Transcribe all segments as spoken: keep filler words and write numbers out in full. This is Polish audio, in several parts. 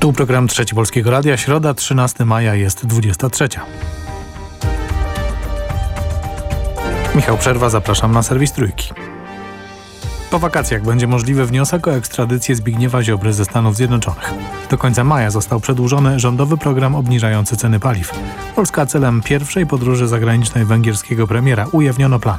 Tu program Trzeci Polskiego Radia, środa trzynastego maja, jest dwudziesta trzecia. Michał Przerwa, zapraszam na serwis Trójki. Po wakacjach będzie możliwy wniosek o ekstradycję Zbigniewa Ziobry ze Stanów Zjednoczonych. Do końca maja został przedłużony rządowy program obniżający ceny paliw. Polska celem pierwszej podróży zagranicznej węgierskiego premiera ujawniono plany.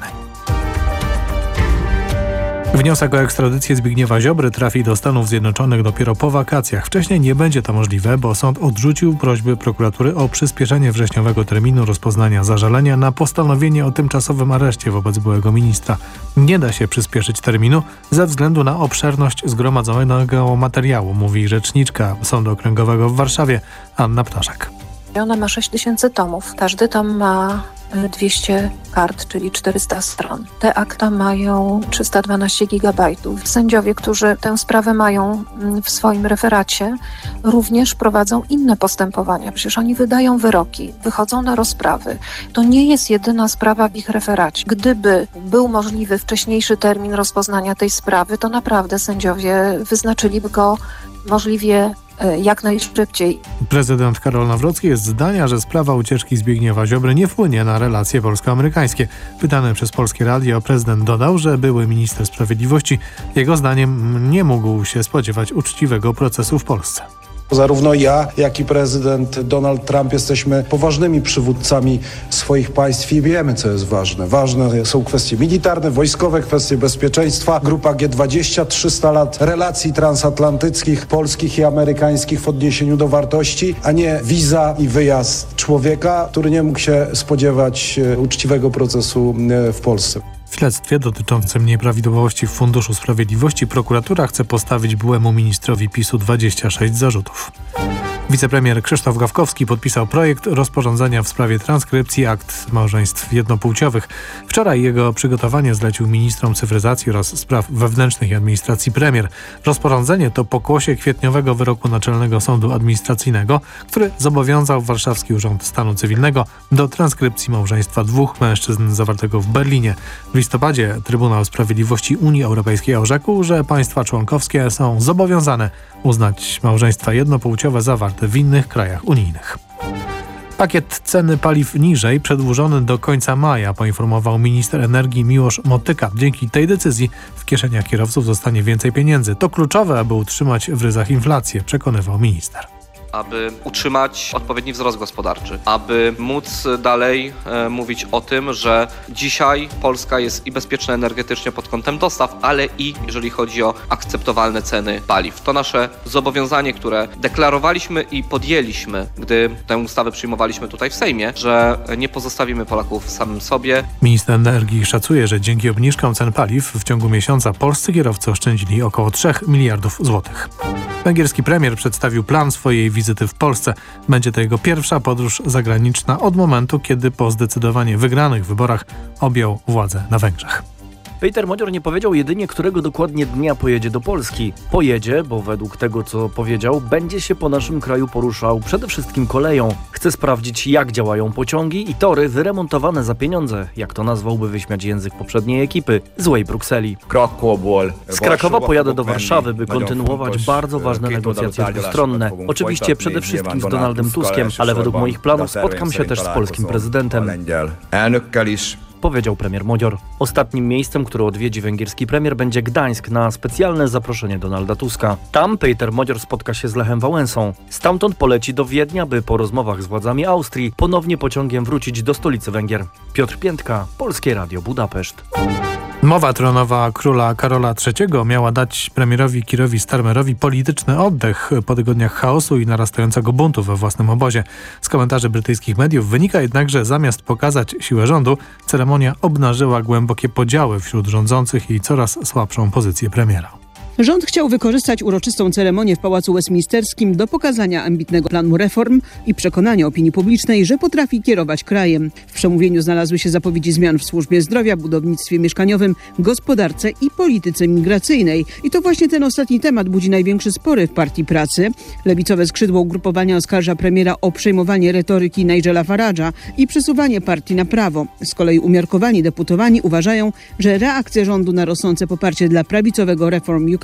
Wniosek o ekstradycję Zbigniewa Ziobry trafi do Stanów Zjednoczonych dopiero po wakacjach. Wcześniej nie będzie to możliwe, bo sąd odrzucił prośby prokuratury o przyspieszenie wrześniowego terminu rozpoznania zażalenia na postanowienie o tymczasowym areszcie wobec byłego ministra. Nie da się przyspieszyć terminu ze względu na obszerność zgromadzonego materiału, mówi rzeczniczka Sądu Okręgowego w Warszawie Anna Ptaszek. Ona ma sześć tysięcy tomów. Każdy tom ma dwieście kart, czyli czterysta stron. Te akta mają trzysta dwanaście gigabajtów. Sędziowie, którzy tę sprawę mają w swoim referacie, również prowadzą inne postępowania. Przecież oni wydają wyroki, wychodzą na rozprawy. To nie jest jedyna sprawa w ich referacie. Gdyby był możliwy wcześniejszy termin rozpoznania tej sprawy, to naprawdę sędziowie wyznaczyliby go możliwie jak najszybciej. Prezydent Karol Nawrocki jest zdania, że sprawa ucieczki Zbigniewa Ziobry nie wpłynie na relacje polsko-amerykańskie. Pytany przez Polskie Radio, prezydent dodał, że były minister sprawiedliwości jego zdaniem nie mógł się spodziewać uczciwego procesu w Polsce. Zarówno ja, jak i prezydent Donald Trump jesteśmy poważnymi przywódcami swoich państw i wiemy, co jest ważne. Ważne są kwestie militarne, wojskowe, kwestie bezpieczeństwa. Grupa G dwadzieścia, trzysta lat relacji transatlantyckich, polskich i amerykańskich w odniesieniu do wartości, a nie wiza i wyjazd człowieka, który nie mógł się spodziewać uczciwego procesu w Polsce. W śledztwie dotyczącym nieprawidłowości w Funduszu Sprawiedliwości prokuratura chce postawić byłemu ministrowi PiSu dwadzieścia sześć zarzutów. Wicepremier Krzysztof Gawkowski podpisał projekt rozporządzenia w sprawie transkrypcji akt małżeństw jednopłciowych. Wczoraj jego przygotowanie zlecił ministrom cyfryzacji oraz spraw wewnętrznych i administracji premier. Rozporządzenie to pokłosie kwietniowego wyroku Naczelnego Sądu Administracyjnego, który zobowiązał Warszawski Urząd Stanu Cywilnego do transkrypcji małżeństwa dwóch mężczyzn zawartego w Berlinie. W listopadzie Trybunał Sprawiedliwości Unii Europejskiej orzekł, że państwa członkowskie są zobowiązane uznać małżeństwa jednopłciowe zawarte w innych krajach unijnych. Pakiet ceny paliw niżej przedłużony do końca maja, poinformował minister energii Miłosz Motyka. Dzięki tej decyzji w kieszeniach kierowców zostanie więcej pieniędzy. To kluczowe, aby utrzymać w ryzach inflację, przekonywał minister. Aby utrzymać odpowiedni wzrost gospodarczy, aby móc dalej e, mówić o tym, że dzisiaj Polska jest i bezpieczna energetycznie pod kątem dostaw, ale i jeżeli chodzi o akceptowalne ceny paliw. To nasze zobowiązanie, które deklarowaliśmy i podjęliśmy, gdy tę ustawę przyjmowaliśmy tutaj w Sejmie, że nie pozostawimy Polaków samym sobie. Minister energii szacuje, że dzięki obniżkom cen paliw w ciągu miesiąca polscy kierowcy oszczędzili około trzech miliardów złotych. Węgierski premier przedstawił plan swojej wizyty w Polsce. Będzie to jego pierwsza podróż zagraniczna od momentu, kiedy po zdecydowanie wygranych wyborach objął władzę na Węgrzech. Peter Modzior nie powiedział jedynie, którego dokładnie dnia pojedzie do Polski. Pojedzie, bo według tego, co powiedział, będzie się po naszym kraju poruszał przede wszystkim koleją. Chce sprawdzić, jak działają pociągi i tory wyremontowane za pieniądze, jak to nazwałby wyśmiać język poprzedniej ekipy, złej Brukseli. Z Krakowa pojadę do Warszawy, by kontynuować bardzo ważne negocjacje dwustronne. Oczywiście przede wszystkim z Donaldem Tuskiem, ale według moich planów spotkam się też z polskim prezydentem. Powiedział premier Modzior. Ostatnim miejscem, które odwiedzi węgierski premier, będzie Gdańsk na specjalne zaproszenie Donalda Tuska. Tam Peter Modzior spotka się z Lechem Wałęsą. Stamtąd poleci do Wiednia, by po rozmowach z władzami Austrii ponownie pociągiem wrócić do stolicy Węgier. Piotr Piętka, Polskie Radio Budapeszt. Mowa tronowa króla Karola trzeciego miała dać premierowi Kirowi Starmerowi polityczny oddech po tygodniach chaosu i narastającego buntu we własnym obozie. Z komentarzy brytyjskich mediów wynika jednak, że zamiast pokazać siłę rządu, ceremonia obnażyła głębokie podziały wśród rządzących i coraz słabszą pozycję premiera. Rząd chciał wykorzystać uroczystą ceremonię w Pałacu Westminsterskim do pokazania ambitnego planu reform i przekonania opinii publicznej, że potrafi kierować krajem. W przemówieniu znalazły się zapowiedzi zmian w służbie zdrowia, budownictwie mieszkaniowym, gospodarce i polityce migracyjnej. I to właśnie ten ostatni temat budzi największe spory w Partii Pracy. Lewicowe skrzydło ugrupowania oskarża premiera o przejmowanie retoryki Nigela Farage'a i przesuwanie partii na prawo. Z kolei umiarkowani deputowani uważają, że reakcja rządu na rosnące poparcie dla prawicowego Reform U K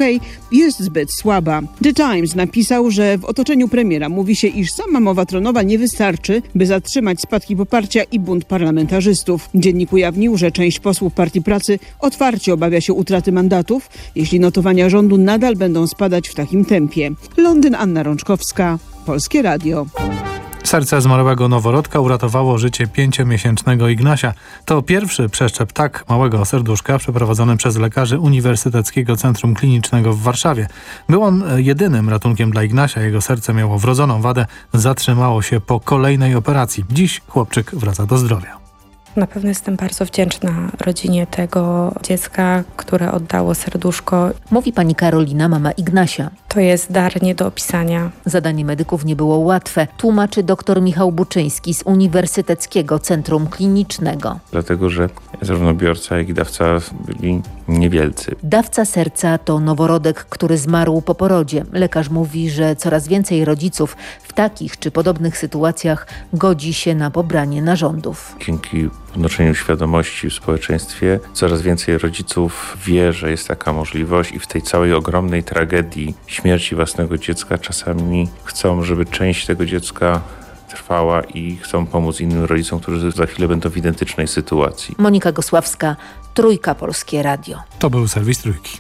jest zbyt słaba. The Times napisał, że w otoczeniu premiera mówi się, iż sama mowa tronowa nie wystarczy, by zatrzymać spadki poparcia i bunt parlamentarzystów. Dziennik ujawnił, że część posłów Partii Pracy otwarcie obawia się utraty mandatów, jeśli notowania rządu nadal będą spadać w takim tempie. Londyn, Anna Rączkowska, Polskie Radio. Serce zmarłego noworodka uratowało życie pięciomiesięcznego Ignasia. To pierwszy przeszczep tak małego serduszka przeprowadzony przez lekarzy Uniwersyteckiego Centrum Klinicznego w Warszawie. Był on jedynym ratunkiem dla Ignasia. Jego serce miało wrodzoną wadę, zatrzymało się po kolejnej operacji. Dziś chłopczyk wraca do zdrowia. Na pewno jestem bardzo wdzięczna rodzinie tego dziecka, które oddało serduszko. Mówi pani Karolina, mama Ignasia. To jest dar nie do opisania. Zadanie medyków nie było łatwe, tłumaczy dr Michał Buczyński z Uniwersyteckiego Centrum Klinicznego. Dlatego, że zarówno biorca, jak i dawca byli niewielcy. Dawca serca to noworodek, który zmarł po porodzie. Lekarz mówi, że coraz więcej rodziców w takich czy podobnych sytuacjach godzi się na pobranie narządów. Dzięki podnoszeniu świadomości w społeczeństwie coraz więcej rodziców wie, że jest taka możliwość i w tej całej ogromnej tragedii śmierci własnego dziecka czasami chcą, żeby część tego dziecka trwała i chcą pomóc innym rodzicom, którzy za chwilę będą w identycznej sytuacji. Monika Gosławska, Trójka, Polskie Radio. To był serwis Trójki.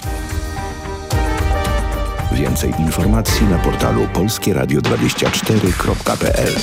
Więcej informacji na portalu polskie radio dwadzieścia cztery kropka p l.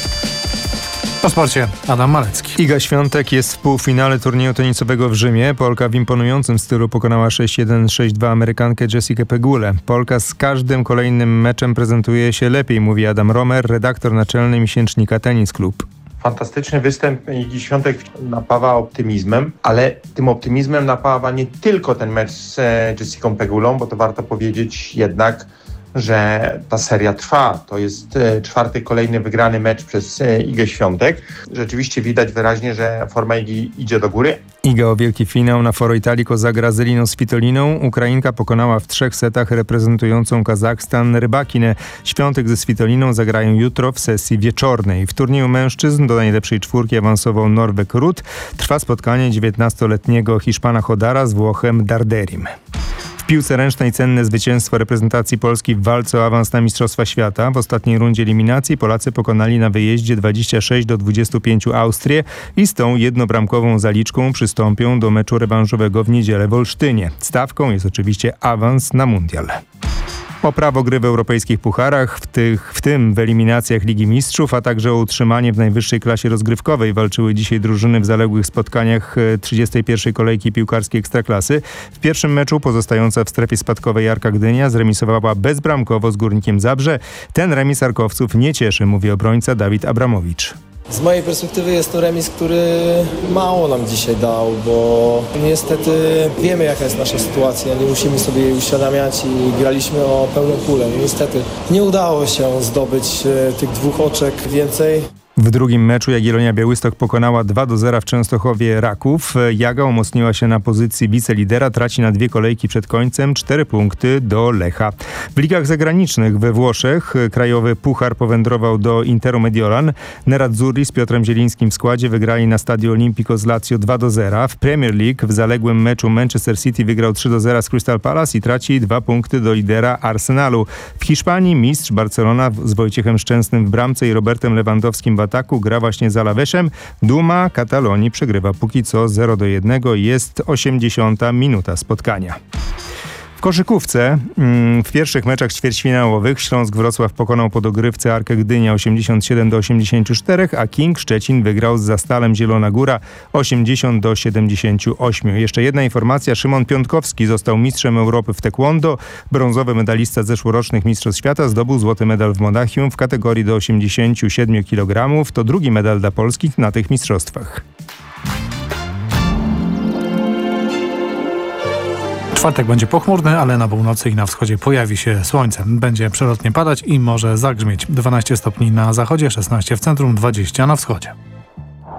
Po sporcie Adam Malecki. Iga Świątek jest w półfinale turnieju tenisowego w Rzymie. Polka w imponującym stylu pokonała sześć jeden sześć dwa Amerykankę Jessikę Pegulę. Polka z każdym kolejnym meczem prezentuje się lepiej, mówi Adam Romer, redaktor naczelny miesięcznika Tenis Klub. Fantastyczny występ Igi Świątek napawa optymizmem, ale tym optymizmem napawa nie tylko ten mecz z Jessicą Pegulą, bo to warto powiedzieć jednak, że ta seria trwa. To jest czwarty kolejny wygrany mecz przez Igę Świątek. Rzeczywiście widać wyraźnie, że forma Igi idzie do góry. Iga o wielki finał na Foro Italico zagra z Eliną Svitoliną. Ukrainka pokonała w trzech setach reprezentującą Kazachstan Rybakinę. Świątek ze Svitoliną zagrają jutro w sesji wieczornej. W turnieju mężczyzn do najlepszej czwórki awansował Norweg Ruud. Trwa spotkanie dziewiętnastoletniego Hiszpana Hodara z Włochem Darderim. W piłce ręcznej cenne zwycięstwo reprezentacji Polski w walce o awans na Mistrzostwa Świata. W ostatniej rundzie eliminacji Polacy pokonali na wyjeździe dwadzieścia sześć do dwudziestu pięciu Austrię i z tą jednobramkową zaliczką przystąpią do meczu rewanżowego w niedzielę w Olsztynie. Stawką jest oczywiście awans na mundial. O prawo gry w europejskich pucharach, w, tych, w tym w eliminacjach Ligi Mistrzów, a także o utrzymanie w najwyższej klasie rozgrywkowej walczyły dzisiaj drużyny w zaległych spotkaniach trzydziestej pierwszej kolejki piłkarskiej Ekstraklasy. W pierwszym meczu pozostająca w strefie spadkowej Arka Gdynia zremisowała bezbramkowo z Górnikiem Zabrze. Ten remis Arkowców nie cieszy, mówi obrońca Dawid Abramowicz. Z mojej perspektywy jest to remis, który mało nam dzisiaj dał, bo niestety wiemy, jaka jest nasza sytuacja, nie musimy sobie jej uświadamiać i graliśmy o pełną pulę. Niestety nie udało się zdobyć tych dwóch oczek więcej. W drugim meczu Jagiellonia Białystok pokonała dwa do zera w Częstochowie Raków. Jaga umocniła się na pozycji wicelidera, traci na dwie kolejki przed końcem, cztery punkty do Lecha. W ligach zagranicznych we Włoszech krajowy puchar powędrował do Interu Mediolan. Nerazzurri z Piotrem Zielińskim w składzie wygrali na Stadio Olimpico z Lazio dwa do zera. W Premier League w zaległym meczu Manchester City wygrał trzy do zera z Crystal Palace i traci dwa punkty do lidera Arsenalu. W Hiszpanii mistrz Barcelona z Wojciechem Szczęsnym w bramce i Robertem Lewandowskim w ataku gra właśnie z Alavesem. Duma Katalonii przegrywa póki co zero do jednego. Jest osiemdziesiąta minuta spotkania. W koszykówce w pierwszych meczach ćwierćfinałowych Śląsk Wrocław pokonał po dogrywce Arkę Gdynia osiemdziesiąt siedem do osiemdziesięciu czterech, a King Szczecin wygrał z Zastalem Zielona Góra osiemdziesiąt do siedemdziesięciu ośmiu. Jeszcze jedna informacja. Szymon Piątkowski został mistrzem Europy w taekwondo. Brązowy medalista zeszłorocznych Mistrzostw Świata zdobył złoty medal w Monachium w kategorii do osiemdziesięciu siedmiu kilogramów. To drugi medal dla Polski na tych mistrzostwach. Czwartek będzie pochmurny, ale na północy i na wschodzie pojawi się słońce. Będzie przelotnie padać i może zagrzmieć. dwanaście stopni na zachodzie, szesnaście w centrum, dwadzieścia na wschodzie.